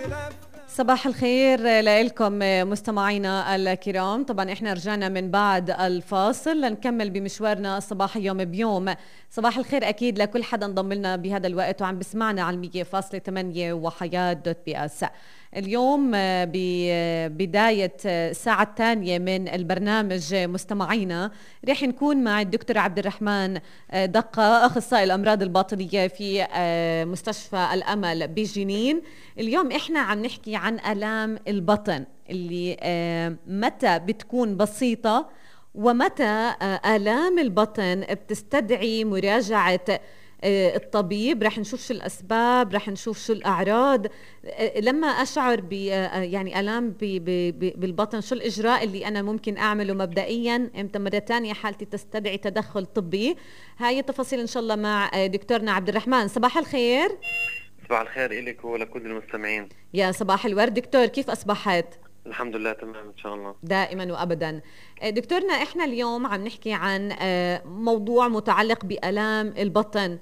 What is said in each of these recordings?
صباح الخير لكم مستمعينا الكرام. طبعا احنا رجعنا من بعد الفاصل لنكمل بمشوارنا الصباحي يوم بيوم. صباح الخير اكيد لكل حدا انضم لنا بهذا الوقت وعم بسمعنا على 100.8 وحياة دوت بي اس. اليوم ببداية الساعة الثانية من البرنامج مستمعينا رح نكون مع الدكتور عبد الرحمن دقة، أخصائي الأمراض الباطنية في مستشفى الأمل بجنين. اليوم إحنا عم نحكي عن آلام البطن اللي متى بتكون بسيطة ومتى آلام البطن بتستدعي مراجعة الطبيب. رح نشوف شو الأسباب، رح نشوف شو الأعراض لما أشعر ب يعني آلام بالبطن، شو الإجراء اللي أنا ممكن أعمله مبدئيا، إمتى مرة تانية حالتي تستدعي تدخل طبي. هاي التفاصيل إن شاء الله مع دكتورنا عبد الرحمن. صباح الخير. صباح الخير إلك ولكل المستمعين. يا صباح الورد دكتور، كيف أصبحت؟ الحمد لله تمام إن شاء الله دائما وأبدا. دكتورنا إحنا اليوم عم نحكي عن موضوع متعلق بآلام البطن،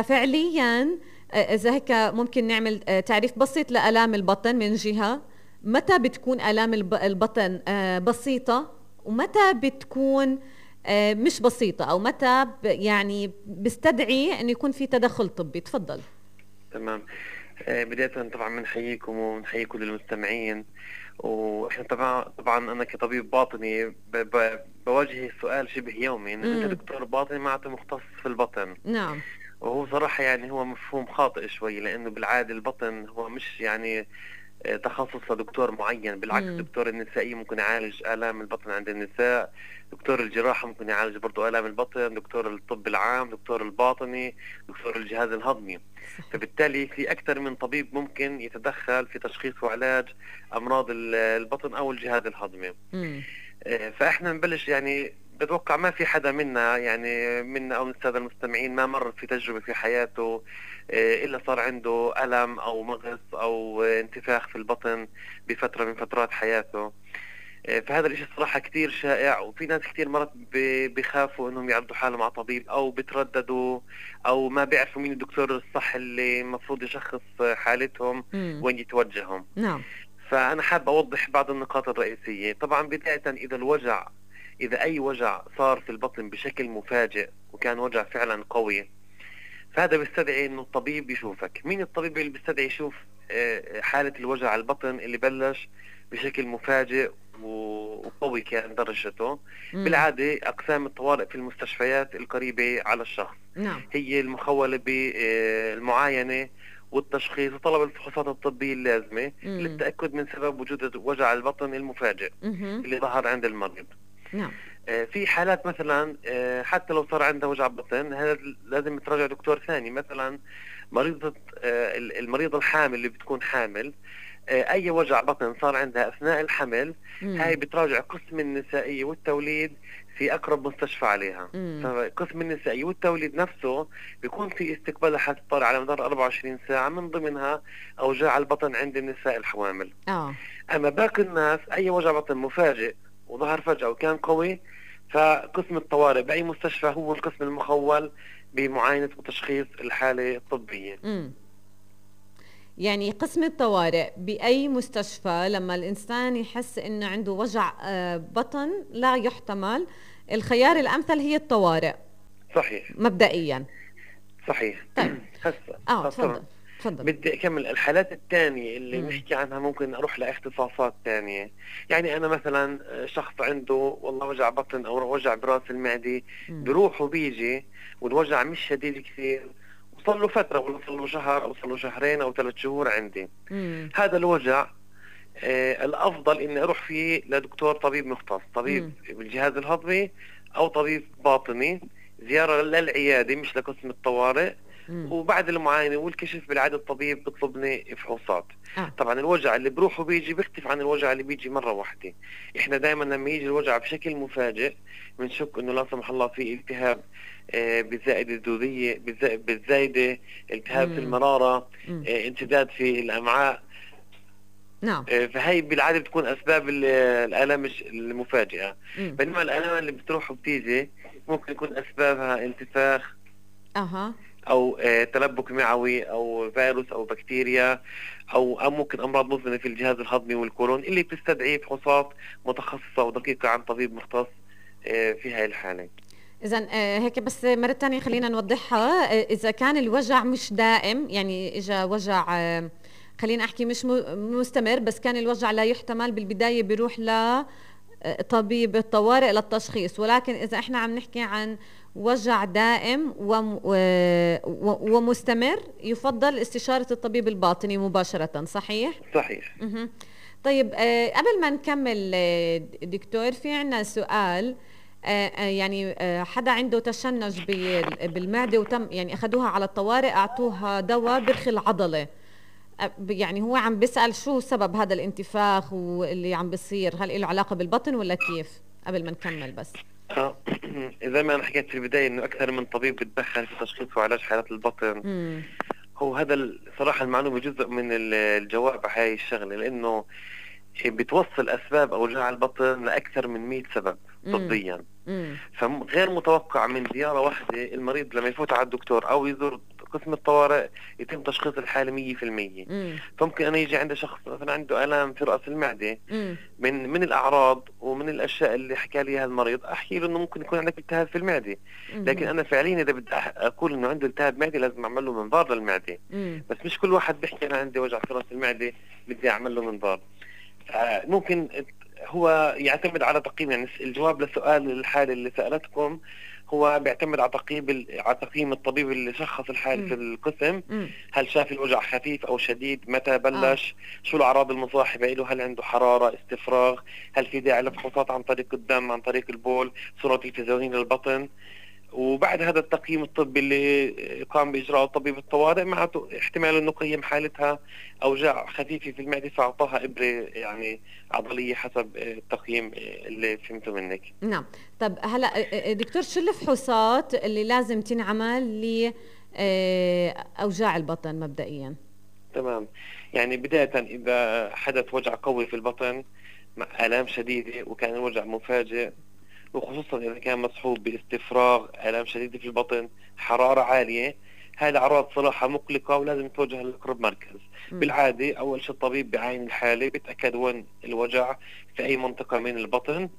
ففعليا إذا هيك ممكن نعمل تعريف بسيط لآلام البطن من جهة، متى بتكون آلام البطن بسيطة ومتى بتكون مش بسيطة، أو متى يعني بيستدعي أن يكون في تدخل طبي. تفضل. تمام. بداية طبعا بنحييكم ونحيي كل المستمعين. واحنا طبعا انا كطبيب باطني بواجه السؤال شبه يومي انه انت دكتور باطني معناته مختص في البطن. نعم. وهو صراحة يعني هو مفهوم خاطئ شوي، لانه بالعادة البطن هو مش يعني تخصص لدكتور معين. بالعكس دكتور النسائي ممكن يعالج آلام البطن عند النساء، دكتور الجراحة ممكن يعالج برضو آلام البطن، دكتور الطب العام، دكتور الباطني، دكتور الجهاز الهضمي. فبالتالي في أكثر من طبيب ممكن يتدخل في تشخيص وعلاج أمراض البطن أو الجهاز الهضمي. فإحنا نبلش يعني بتوقع ما في حدا منا أو من السادة المستمعين ما مر في تجربة في حياته إلا صار عنده ألم أو مغص أو انتفاخ في البطن بفترة من فترات حياته. فهذا الاشي صراحة كتير شائع، وفي ناس كتير مرات بيخافوا انهم يعرضوا حالهم مع طبيب او بترددوا او ما بيعرفوا مين الدكتور الصح اللي المفروض يشخص حالتهم وين يتوجههم. نعم. فانا حاب اوضح بعض النقاط الرئيسية. طبعا بداية اذا اي وجع صار في البطن بشكل مفاجئ وكان وجع فعلا قوي، فهذا بيستدعي انه الطبيب يشوفك. مين الطبيب اللي بيستدعي يشوف حالة الوجع على البطن اللي بلش بشكل مفاجئ وقوي كان درجته؟ بالعادة أقسام الطوارئ في المستشفيات القريبة على الشخص. نعم. هي المخولة بالمعاينة والتشخيص وطلب الفحوصات الطبية اللازمة للتأكد من سبب وجود وجع البطن المفاجئ اللي ظهر عند المريض. نعم. في حالات مثلا حتى لو صار عندها وجع بطن هذا لازم تراجع دكتور ثاني. مثلا المريضة الحامل اللي بتكون حامل، اي وجع بطن صار عندها اثناء الحمل هاي بتراجع قسم النسائية والتوليد في اقرب مستشفى عليها. فقسم النسائية والتوليد نفسه بيكون في استقبال حالة الطارئ على مدار 24 ساعة، من ضمنها اوجاع البطن عند النساء الحوامل. اما باقي الناس اي وجع بطن مفاجئ وظهر فجأة وكان قوي، فقسم الطوارئ بأي مستشفى هو القسم المخول بمعاينة وتشخيص الحالة الطبية. يعني قسم الطوارئ بأي مستشفى لما الإنسان يحس إنه عنده وجع بطن لا يحتمل، الخيار الأمثل هي الطوارئ. صحيح. مبدئيا. صحيح. طيب. تفضل. بدي أكمل. الحالات الثانية اللي نحكي عنها ممكن أروح لاختصاصات ثانية. يعني أنا مثلا شخص عنده والله وجع بطن أو وجع براس المعدة، بروح وبيجي والوجع مش شديد كثير وصل له فترة، ولا صل له شهر أو صل له شهرين أو 3 شهور عندي. هذا الوجع الأفضل إني أروح فيه لدكتور طبيب مختص، طبيب بالجهاز الهضمي أو طبيب باطني، زيارة للعيادة مش لقسم الطوارئ. وبعد المعاينة والكشف بالعادة الطبيب بيطلبني فحوصات. طبعا الوجع اللي بروح وبيجي بيختلف عن الوجع اللي بيجي مرة واحدة. احنا دائما لما يجي الوجع بشكل مفاجئ بنشك انه لا سمح الله في التهاب بالزائدة الدودية، بالزايدة التهاب في المرارة، انسداد في الأمعاء. نعم. فهي بالعادة بتكون أسباب الآلام المفاجئة. بينما الآلام اللي بتروح وبتيجي ممكن يكون أسبابها انتفاخ او تلبك معوي او فيروس او بكتيريا او ممكن امراض مزمنه في الجهاز الهضمي والكولون اللي بتستدعي فحوصات متخصصه ودقيقه عن طبيب مختص في هاي الحاله. إذا هيك بس مرة تانية خلينا نوضحها. إذا كان الوجع مش دائم، يعني إجا وجع خلينا أحكي مش مستمر، بس كان الوجع لا يحتمل، بالبداية بيروح لطبيب الطوارئ للتشخيص. ولكن إذا إحنا عم نحكي عن وجع دائم ومستمر، يفضل استشارة الطبيب الباطني مباشرة. صحيح؟ صحيح. طيب قبل ما نكمل دكتور، في عنا سؤال. يعني حدا عنده تشنج بالمعدة وتم يعني أخذوها على الطوارئ، أعطوها دواء برخي العضلة. يعني هو عم بيسأل شو سبب هذا الانتفاخ واللي عم بيصير، هل له علاقة بالبطن ولا كيف؟ قبل ما نكمل بس. زي ما أنا حكيت في البداية إنه أكثر من طبيب بتدخل في تشخيص وعلاج حالات البطن. هو هذا صراحة المعلومة جزء من الجواب على هاي الشغلة، لأنه بتوصل أسباب أوجاع البطن لأكثر من 100 سبب طبيا. فغير متوقع من زيارة واحدة المريض لما يفوت على الدكتور أو يزور قسم الطوارئ يتم تشخيص الحالة 100%. فممكن أنا يجي عندي شخص مثلا عنده آلام في رأس المعدة، من الأعراض ومن الأشياء اللي حكى لي المريض أحكي له إنه ممكن يكون عندك التهاب في المعدة، لكن أنا فعليا إذا بدي أقول إنه عنده التهاب معدة لازم أعمل له منظار للمعدة. بس مش كل واحد بيحكي أنا عندي وجع في رأس المعدة بدي أعمل له منظار. ممكن هو يعتمد على تقييم، يعني الجواب لسؤال الحالة اللي سألتكم هو بيعتمد على تقييم الطبيب اللي شخص الحالة في القسم. هل شاف الوجع خفيف أو شديد، متى بلش، شو الأعراض المصاحبة له، هل عنده حرارة، استفراغ، هل في داعي لفحوصات عن طريق الدم، عن طريق البول، صورة تلفزيونية للبطن. وبعد هذا التقييم الطبي اللي قام بإجراء طبيب الطوارئ معناته احتمال انه قيم حالتها اوجاع خفيفة في المعدة فاعطاها ابرة يعني عضلية حسب التقييم اللي فهمته منك. نعم. طب هلا دكتور، شو الفحوصات اللي لازم تنعمل لأوجاع البطن مبدئيا؟ تمام. يعني بداية اذا حدث وجع قوي في البطن مع آلام شديدة وكان الوجع مفاجئ، وخصوصا إذا كان مصحوب باستفراغ، آلام شديدة في البطن، حرارة عالية، هاي الأعراض صراحة مقلقة ولازم توجه لأقرب مركز. بالعادة أول شيء الطبيب بعين الحالة بيتأكد وين الوجع في أي منطقة من البطن،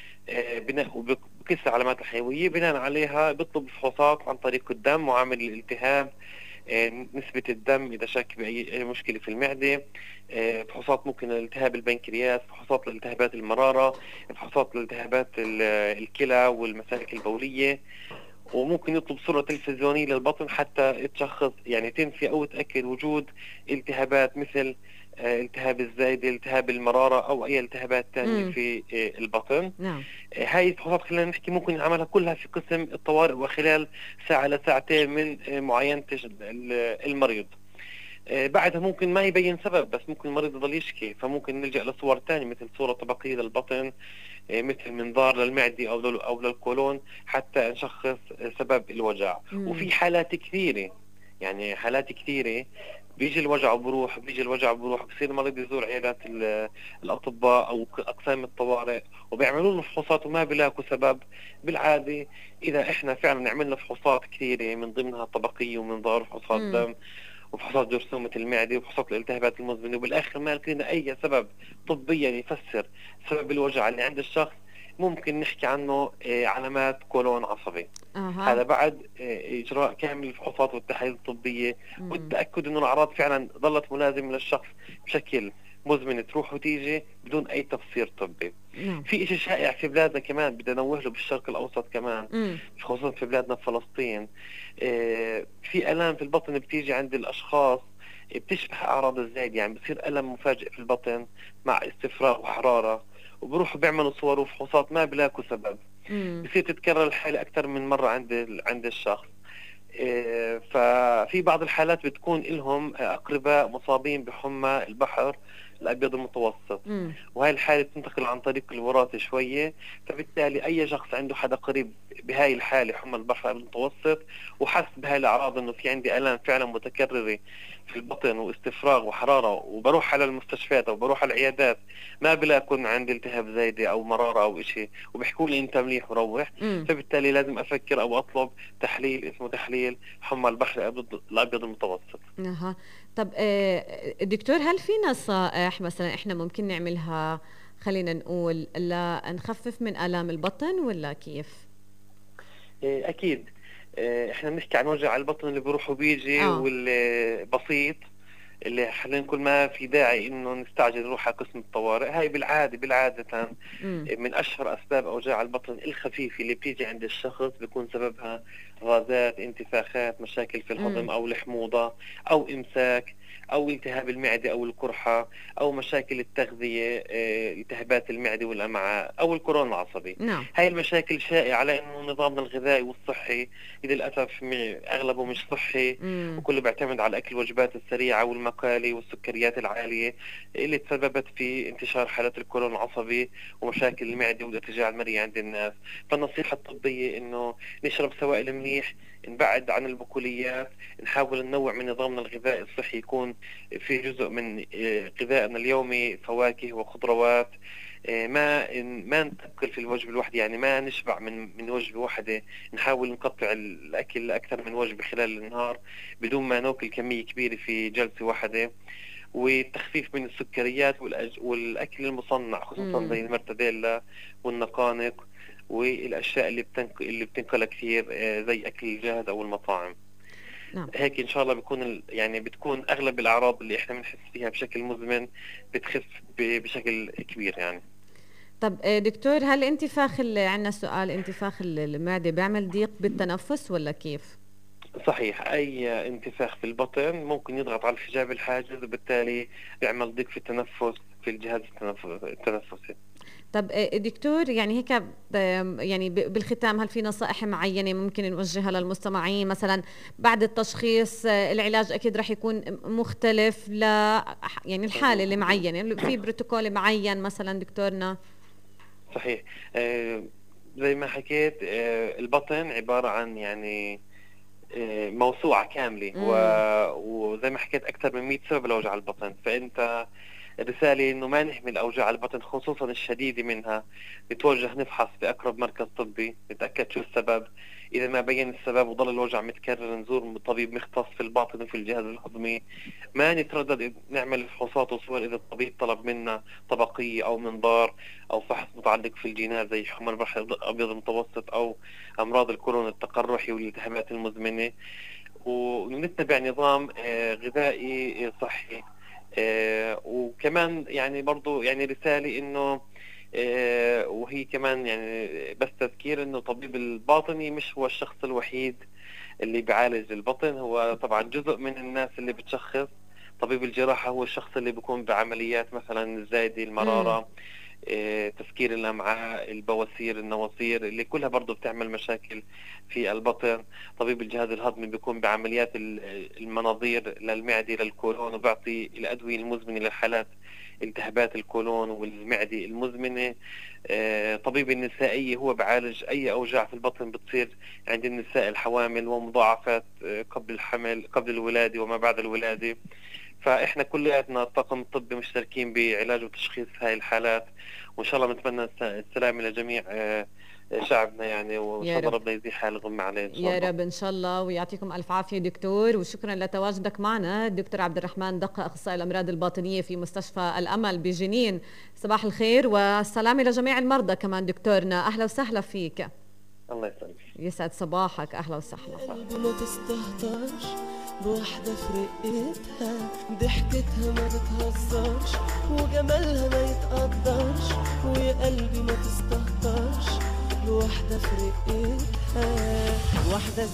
وبكس العلامات الحيوية، بناء عليها بيطلب فحوصات عن طريق الدم، معامل الالتهاب، نسبة الدم إذا شك بأي مشكلة في المعدة، فحوصات ممكن لالتهاب البنكرياس، فحوصات لالتهابات المرارة، فحوصات لالتهابات الكلى والمسالك البولية، وممكن يطلب صورة تلفزيونية للبطن حتى تشخص يعني تنفي أو تأكد وجود التهابات مثل التهاب الزايدة، التهاب المرارة أو أي التهابات تانية في البطن. نعم. هاي الفحوصات خلينا نحكي ممكن نعملها كلها في قسم الطوارئ وخلال ساعة لساعتين من معاينة المريض. بعدها ممكن ما يبين سبب، بس ممكن المريض يضل يشكي، فممكن نلجأ لصور تانية مثل صورة طبقية للبطن، مثل منظار للمعدة أو للقولون حتى نشخص سبب الوجع. وفي حالات كثيرة، يعني حالات كثيرة بيجي الوجع وبروح، بصير المريض يزور عيادات الأطباء أو أقسام الطوارئ وبيعملوا له فحوصات وما بيلاقوا سبب. بالعادة إذا إحنا فعلا عملنا فحوصات كثيرة من ضمنها طبقية ومنظار وفحوصات دم وفحوصات جرثومة المعدة وفحوصات الالتهابات المزمنة، وبالآخر ما لقينا أي سبب طبيا يفسر سبب الوجع اللي عند الشخص، ممكن نحكي عنه علامات قولون عصبي. هذا بعد إجراء كامل الفحوصات والتحاليل الطبية والتأكد أنه الأعراض فعلا ظلت ملازمة للشخص بشكل مزمن تروح وتيجي بدون أي تفسير طبي. في إشي شائع في بلادنا كمان بدنا نوه له بالشرق الأوسط كمان، خصوصا في بلادنا فلسطين، في ألام في البطن بتيجي عند الأشخاص بتشبه أعراض الزايد، يعني بصير ألم مفاجئ في البطن مع استفراغ وحرارة، وبروحوا بيعملوا صور وفحوصات ما بلاقوا سبب. بصير تتكرر الحالة أكثر من مرة عند الشخص. ففي بعض الحالات بتكون لهم أقرباء مصابين بحمى البحر الأبيض المتوسط. مم. وهي الحالة تنتقل عن طريق الوراثة شوية، فبالتالي أي شخص عنده حدا قريب بهاي الحالة حمى البحر المتوسط وحس بهاي الأعراض إنه في عندي آلام فعلا متكررة في البطن واستفراغ وحرارة، وبروح على المستشفيات أو بروح على العيادات ما بلا أكون عندي التهاب زايدة أو مرارة أو إشي، وبيحكوا لي أنت مليح وروح. مم. فبالتالي لازم أفكر أو أطلب تحليل اسمه تحليل حمى البحر الأبيض المتوسط. اها. طب دكتور، هل في نصائح مثلا احنا ممكن نعملها، خلينا نقول لنخفف من آلام البطن ولا كيف؟ أكيد. احنا بنحكي عن وجع البطن اللي بيروح وبيجي اه. والبسيط، اللي خلينا نقول ما في داعي انه نستعجل نروح على قسم الطوارئ. هاي بالعادة مم. من اشهر اسباب اوجاع البطن الخفيفة اللي بتيجي عند الشخص بيكون سببها غازات، انتفاخات، مشاكل في الهضم مم. او الحموضة او امساك او التهاب المعدة او القرحة او مشاكل التغذية، التهابات المعدة والامعاء او القولون العصبي. نعم. هاي المشاكل شائعة لانه نظامنا الغذائي والصحي للاسف اغلبه مش صحي، مم. وكله بيعتمد على اكل الوجبات السريعة والمقالي والسكريات العالية اللي تسببت في انتشار حالات القولون العصبي ومشاكل المعدة والارتجاع المرئي عند الناس. فالنصيحة الطبية انه نشرب سوائل منيح، نبعد عن البقوليات، نحاول ننوع من نظامنا الغذائي الصحي، يكون في جزء من غذائنا اليومي فواكه وخضروات، ما نتقل في الوجبة الواحدة، يعني ما نشبع من وجبة واحدة، نحاول نقطع الأكل لأكثر من وجبة خلال النهار بدون ما ناكل كمية كبيرة في جلسة واحدة، والتخفيف من السكريات والأكل المصنع خصوصا زي المرتديلا والنقانق والأشياء اللي بتنقل كثير، زي أكل الجاهز أو المطاعم. نعم. هيك إن شاء الله يعني بتكون أغلب الأعراض اللي إحنا بنحس فيها بشكل مزمن بتخف بشكل كبير يعني. طب دكتور، هل انتفاخ عندنا سؤال، انتفاخ المعدة بيعمل ضيق بالتنفس ولا كيف؟ صحيح، أي انتفاخ في البطن ممكن يضغط على الحجاب الحاجز وبالتالي يعمل ضيق في التنفس في الجهاز التنفسي. طب دكتور، يعني هيك يعني بالختام، هل في نصائح معينة ممكن نوجهها للمستمعين؟ مثلا بعد التشخيص العلاج أكيد رح يكون مختلف يعني الحالة اللي معينة، في بروتوكول معين مثلا دكتورنا؟ صحيح. زي ما حكيت، البطن عبارة عن يعني موسوعة كاملة، وزي ما حكيت أكثر من 100 سبب لوجع البطن. فأنت رسالة إنه ما نهمل أوجاع البطن خصوصا الشديدة منها، نتوجه نفحص في أقرب مركز طبي نتأكد شو السبب. إذا ما بين السبب وظل الوجع متكرر نزور طبيب مختص في الباطن وفي الجهاز الهضمي. ما نتردد نعمل فحوصات وصور إذا الطبيب طلب منا طبقية أو منظار أو فحص متعلق في الجينات زي حمى البحر الأبيض المتوسط أو أمراض القولون التقرحي والالتهابات المزمنة. ونتبع نظام غذائي صحي. وكمان يعني برضو يعني رسالة إنه وهي كمان يعني بس تذكير إنه طبيب الباطني مش هو الشخص الوحيد اللي بيعالج البطن، هو طبعا جزء من الناس اللي بتشخص. طبيب الجراحة هو الشخص اللي بيكون بعمليات مثلا الزايدة، المرارة، تسكير الأمعاء، البواسير، النواصير، اللي كلها برضو بتعمل مشاكل في البطن. طبيب الجهاز الهضمي بيكون بعمليات المناظير للمعدة للكولون، وبيعطي الأدوية المزمنة للحالات التهابات الكولون والمعدة المزمنة. طبيب النسائية هو بعالج أي أوجاع في البطن بتصير عند النساء الحوامل ومضاعفات قبل الحمل، قبل الولادة وما بعد الولادة. فإحنا كلياتنا الطاقم الطبي مشتركين بعلاج وتشخيص هاي الحالات، وإن شاء الله بنتمنى السلامة لجميع شعبنا يعني، وإن شاء الله ربنا يزيح حال الغمة عليه إن شاء الله. يا رب إن شاء الله، ويعطيكم ألف عافية دكتور، وشكرا لتواجدك معنا. الدكتور عبد الرحمن دقة، أخصائي الأمراض الباطنية في مستشفى الأمل بجنين. صباح الخير والسلامة لجميع المرضى كمان دكتورنا، أهلا وسهلا فيك. الله يسلمك. يسعد صباحك، أهلا وسهلا. قلبي ما تستهترش بوحدة في رقتها، ضحكتها ما تتهزرش وجمالها ما يتقدرش، ويا قلبي ما تستهترش بوحدة في رقتها، واحدة